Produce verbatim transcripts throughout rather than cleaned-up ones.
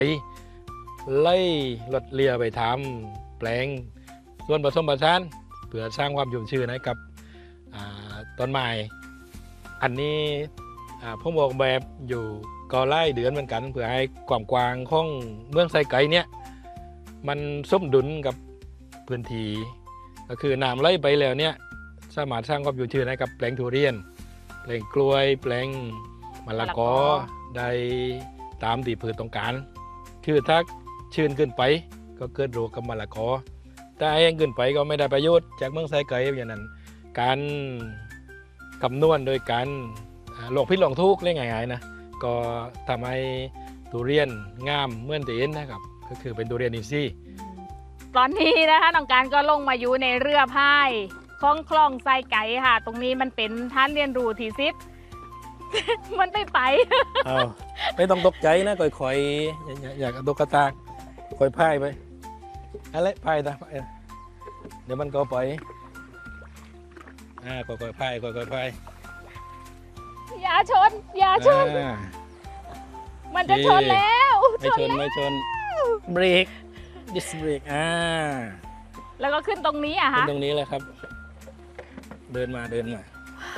ไล่รถเลียไปทำแปลงส่วนผสมผสานเพื่อสร้างความชุ่มชื้นให้กับต้นไม้อันนี้ผมออกแบบอยู่ก็ไล่เดือนเหมือนกันเพื่อให้ความกว้างของเมืองไซไก่เนี่ยมันสมดุลกับพื้นที่ก็คือน้ำไหลไปแล้วเนี่ยสามารถสร้างความชุ่มชื้นให้กับแปลงทุเรียนแปลงกล้วยแปลงมะละกอได้ตามที่พืชต้องการคือถ้าชื้นขึ้นไปก็เกิดโรคกับมะละกอถ้าแห้งขึ้นไปก็ไม่ได้ประโยชน์จากเมืองไซไก่อย่างนั้นการคำนวณโดยการหลอกพิษหลอกทุกข์เรื่องง่ายๆนะก็ทำให้ทุเรียนงามเหมือนที่เห็นนะครับก็คือเป็นทุเรียนอินทรีย์ตอนนี้นะคะน้องการก็ลงมาอยู่ในเรือพายคลองคลองไซไก่ค่ะตรงนี้มันเป็นท่านเรียนรู้ที่ซิป มันไปไปอ้าวไม่ต้องตกใจนะค่อยๆอย่าอย่ากระตกกระตากค่อยพายไปอะไรพายนะเดี๋ยวมันก็ปล่อยอ่าค่อยๆพายค่อยๆพายอย่าชนอย่าชนมันจะชนแล้วไม่ชนไม่ชนเบรกดิสเบรกอ่าแล้วก็ขึ้นตรงนี้อ่ะคะขึ้นตรงนี้เลยครับเดินมาเดินมา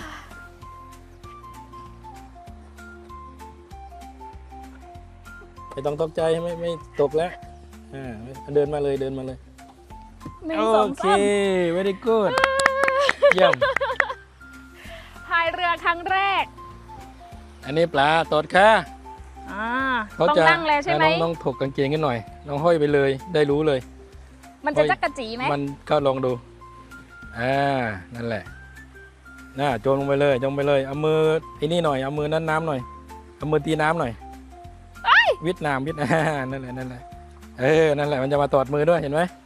ไม่ต้องตกใจไม่ไม่ตกแล้วอ่าเดินมาเลยเดินมาเลยโอเค very good เยี่ยมพายเรือครั้งแรกอันนี้ปลาตอดค่ะต้องนั่งเลยใช่ไหมน้องถกกางเกงกันหน่อยน้องห้อยไปเลยได้รู้เลยมันจะจักกะจีไหมมันก็ลองดูอ่านั่นแหละน่าจมลงไปเลยจมไปเลยเอามือไอ้นี่หน่อยเอามือนั่นน้ำหน่อยเอามือตีน้ำหน่อยวิดน้ำวิดนั่นแหละนั่นแหละเออนั่นแหละมันจะมาตอดมือด้วยเห็นไหม